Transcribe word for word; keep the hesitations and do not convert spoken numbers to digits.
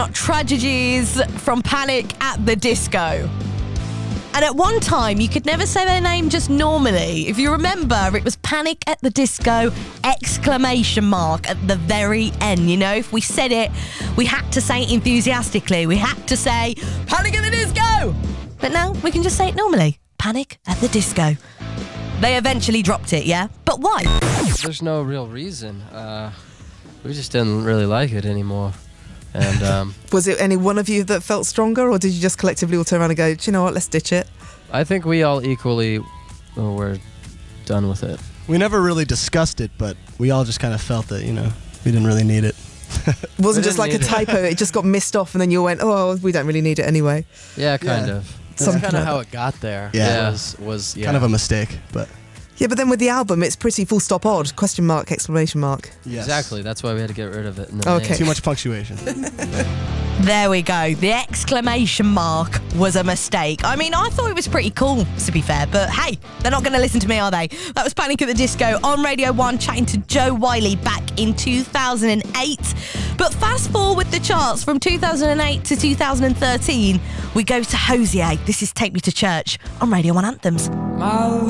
Tragedies from Panic at the Disco. And at one time, you could never say their name just normally. If you remember, it was Panic at the Disco, exclamation mark at the very end. You know, if we said it, we had to say it enthusiastically. We had to say, Panic at the Disco! But now, we can just say it normally. Panic at the Disco. They eventually dropped it, yeah? But why? There's no real reason. Uh, we just didn't really like it anymore. And um, was it any one of you that felt stronger, or did you just collectively all turn around and go, do you know what, let's ditch it? I think we all equally well, were done with it. We never really discussed it, but we all just kind of felt that, you know, we didn't really need it. It wasn't just like a typo, it. it just got missed off and then you went, oh, we don't really need it anyway. Yeah, kind yeah. of. That's kind of how it got there. Yeah. It was, was yeah. kind of a mistake, but... Yeah, but then with the album, it's pretty full stop odd, question mark, exclamation mark. Yes. Exactly, that's why we had to get rid of it in the Okay. name. Too much punctuation. There we go. The exclamation mark was a mistake. I mean, I thought it was pretty cool, to be fair, but hey, they're not going to listen to me, are they? That was Panic at the Disco on Radio one, chatting to Joe Wiley back in two thousand eight. But fast forward with the charts from two thousand eight to two thousand thirteen, we go to Hozier. This is Take Me to Church on Radio one Anthems. My